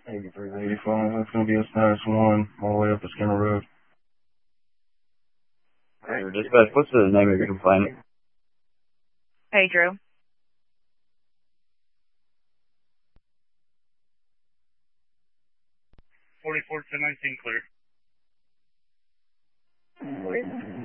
8385, that's going to be a status 1 all the way up to Skinner Road. Hey, dispatch, what's the name of your complainant? Hey, Drew. 44 to 19 clear.